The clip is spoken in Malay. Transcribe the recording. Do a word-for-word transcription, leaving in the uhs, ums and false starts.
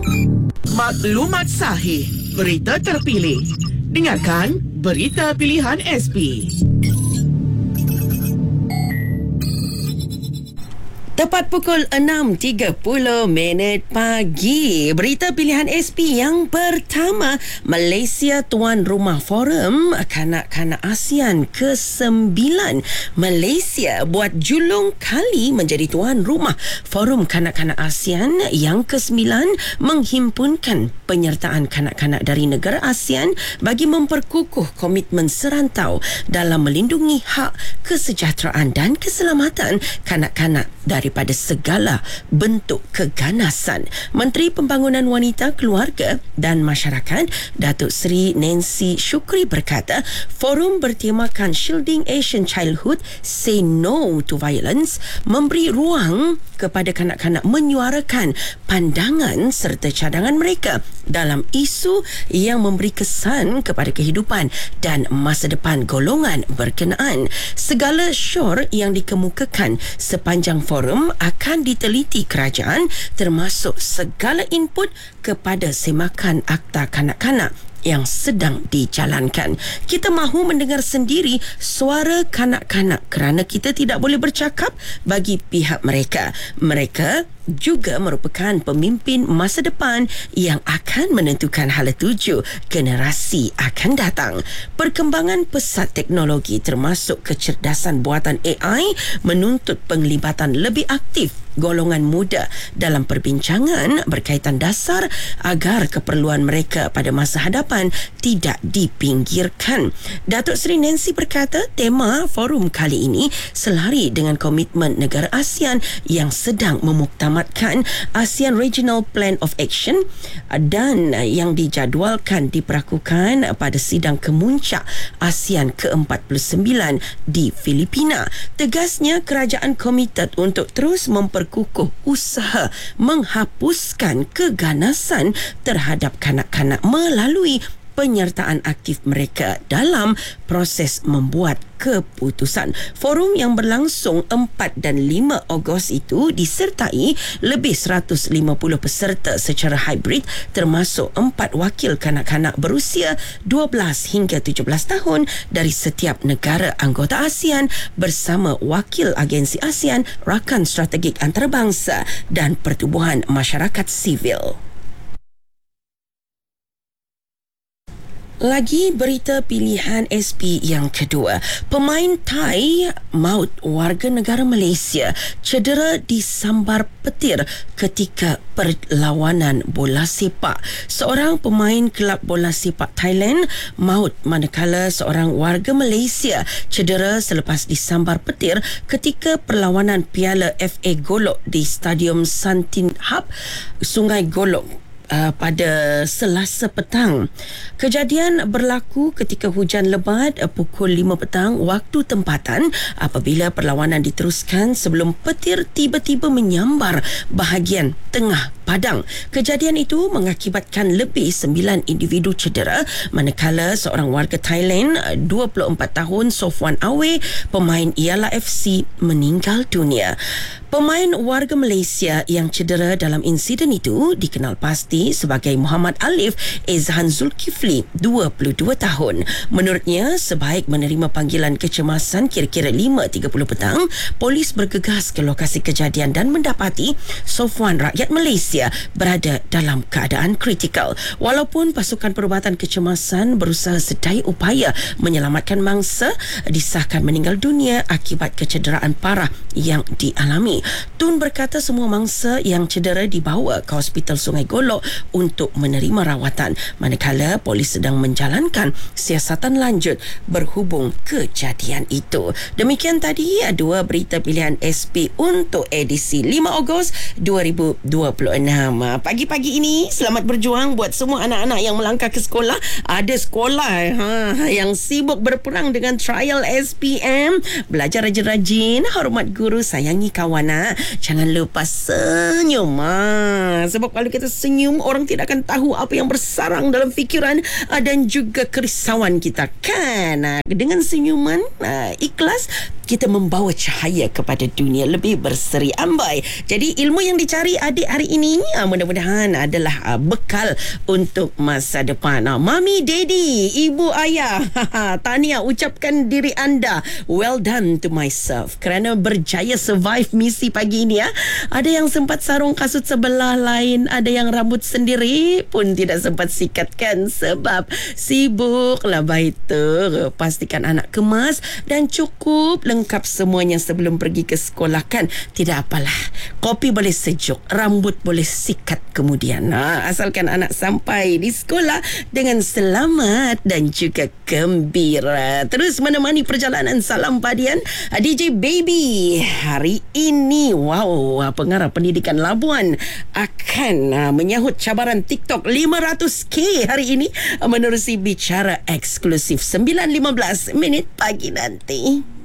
Maklumat sahih, berita terpilih. Dengarkan Berita Pilihan S P. Tepat pukul enam tiga puluh minit pagi. Berita pilihan S P yang pertama, Malaysia tuan rumah Forum Kanak-Kanak ASEAN ke sembilan. Malaysia buat julung kali menjadi tuan rumah Forum Kanak-Kanak ASEAN yang ke sembilan, menghimpunkan penyertaan kanak-kanak dari negara ASEAN bagi memperkukuh komitmen serantau dalam melindungi hak, kesejahteraan dan keselamatan kanak-kanak daripada segala bentuk keganasan. Menteri Pembangunan Wanita, Keluarga dan Masyarakat Datuk Seri Nancy Shukri berkata, forum bertemakan Shielding Asian Childhood, Say No to Violence, memberi ruang kepada kanak-kanak menyuarakan pandangan serta cadangan mereka dalam isu yang memberi kesan kepada kehidupan dan masa depan golongan berkenaan. Segala syur yang dikemukakan sepanjang forum akan diteliti kerajaan, termasuk segala input kepada semakan Akta Kanak-Kanak yang sedang dijalankan. Kita mahu mendengar sendiri suara kanak-kanak kerana kita tidak boleh bercakap bagi pihak mereka. Mereka juga merupakan pemimpin masa depan yang akan menentukan hala tuju generasi akan datang. Perkembangan pesat teknologi termasuk kecerdasan buatan A I menuntut penglibatan lebih aktif golongan muda dalam perbincangan berkaitan dasar agar keperluan mereka pada masa hadapan tidak dipinggirkan. Datuk Seri Nancy berkata, tema forum kali ini selari dengan komitmen negara ASEAN yang sedang memuktamadkan ASEAN Regional Plan of Action dan yang dijadualkan diperakukan pada sidang kemuncak ASEAN ke empat puluh sembilan di Filipina. Tegasnya, kerajaan komited untuk terus memper kukuh usaha menghapuskan keganasan terhadap kanak-kanak melalui penyertaan aktif mereka dalam proses membuat keputusan. Forum yang berlangsung empat dan lima Ogos itu disertai lebih seratus lima puluh peserta secara hybrid, termasuk empat wakil kanak-kanak berusia dua belas hingga tujuh belas tahun dari setiap negara anggota ASEAN bersama wakil agensi ASEAN, rakan strategik antarabangsa dan pertubuhan masyarakat sivil. Lagi berita pilihan S P yang kedua. Pemain Thai maut warga negara Malaysia cedera disambar petir ketika perlawanan bola sepak. Seorang pemain kelab bola sepak Thailand maut manakala seorang warga Malaysia cedera selepas disambar petir ketika perlawanan Piala F A Golok di Stadium Santin Hub, Sungai Golok Uh, pada Selasa petang. Kejadian berlaku ketika hujan lebat uh, pukul lima petang waktu tempatan apabila perlawanan diteruskan sebelum petir tiba-tiba menyambar bahagian tengah padang. Kejadian itu mengakibatkan lebih sembilan individu cedera manakala seorang warga Thailand uh, dua puluh empat tahun Sofwan Awe, pemain Yala F C, meninggal dunia. Pemain warga Malaysia yang cedera dalam insiden itu dikenal pasti sebagai Muhammad Alif Ezhan Zulkifli, dua puluh dua tahun. Menurutnya, sebaik menerima panggilan kecemasan kira-kira lima tiga puluh petang, polis bergegas ke lokasi kejadian dan mendapati Sofwan rakyat Malaysia berada dalam keadaan kritikal. Walaupun pasukan perubatan kecemasan berusaha sedaya upaya menyelamatkan mangsa, disahkan meninggal dunia akibat kecederaan parah yang dialami. Tun berkata semua mangsa yang cedera dibawa ke Hospital Sungai Golok untuk menerima rawatan, manakala polis sedang menjalankan siasatan lanjut berhubung kejadian itu. Demikian tadi dua berita pilihan S P untuk edisi lima Ogos dua ribu dua puluh enam. Pagi-pagi ini selamat berjuang buat semua anak-anak yang melangkah ke sekolah. Ada sekolah ha, yang sibuk berperang dengan trial S P M. Belajar rajin-rajin, hormat guru, sayangi kawan. Jangan lupa senyum. Ha. Sebab kalau kita senyum, orang tidak akan tahu apa yang bersarang dalam fikiran dan juga kerisauan kita, kan? Dengan senyuman ikhlas, kita membawa cahaya kepada dunia lebih berseri ambai. Jadi ilmu yang dicari adik hari ini uh, mudah-mudahan adalah uh, bekal untuk masa depan. Uh, Mami, Daddy, Ibu, Ayah, tahniah ucapkan diri anda. Well done to myself kerana berjaya survive misi pagi ini ya. Ada yang sempat sarung kasut sebelah lain, ada yang rambut sendiri pun tidak sempat sikatkan sebab sibuklah baik tu. Pastikan anak kemas dan cukup lengkap semuanya sebelum pergi ke sekolah kan. Tidak apalah, kopi boleh sejuk, rambut boleh sikat kemudian. Ha, asalkan anak sampai di sekolah dengan selamat dan juga gembira. Terus menemani perjalanan Salam Padian D J Baby hari ini. Wow, pengarah pendidikan Labuan akan uh, menyahut cabaran TikTok lima ratus K hari ini uh, menerusi bicara eksklusif sembilan lima belas minit pagi nanti.